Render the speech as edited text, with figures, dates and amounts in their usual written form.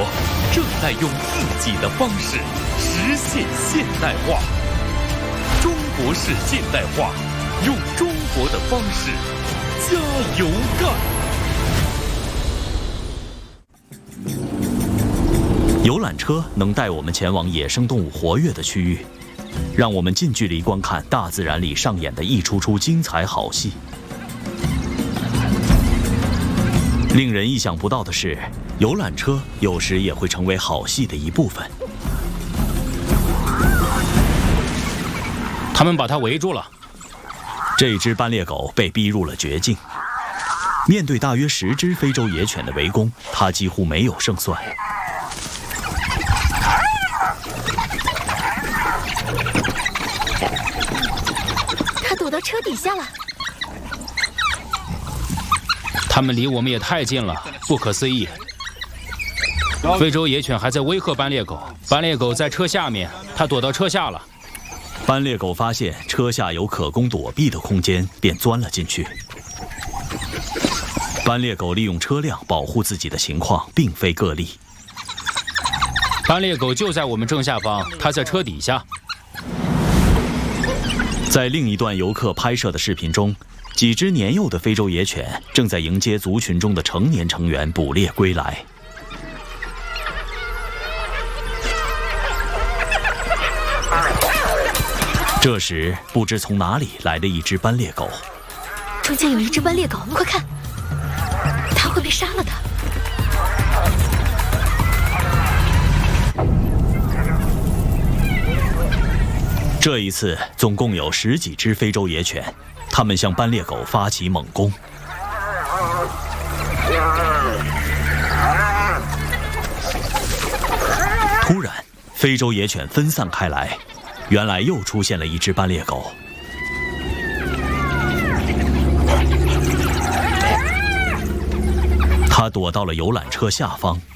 国正在用自己的方式实现现代化。中国式现代化，用中国的方式加油干！ 游览车能带我们前往野生动物活跃的区域，让我们近距离观看大自然里上演的一出出精彩好戏。令人意想不到的是，游览车有时也会成为好戏的一部分。 他们把它围住了。 这只斑鬣狗被逼入了绝境，面对大约10只非洲野犬的围攻，它几乎没有胜算。 它躲到车底下了。 他们离我们也太近了，不可思议。非洲野犬还在威吓斑鬣狗，斑鬣狗在车下面，它躲到车下了。 斑鬣狗发现车下有可供躲避的空间，便钻了进去。斑鬣狗利用车辆保护自己的情况并非个例。 斑鬣狗就在我们正下方，它在车底下。 在另一段游客拍摄的视频中，几只年幼的非洲野犬正在迎接族群中的成年成员捕猎归来。这时，不知从哪里来了一只斑鬣狗。 中间有一只斑鬣狗，快看，它会被杀了的。 这一次，总共有10几只非洲野犬，它们向斑鬣狗发起猛攻。突然，非洲野犬分散开来，原来又出现了一只斑鬣狗。它躲到了游览车下方。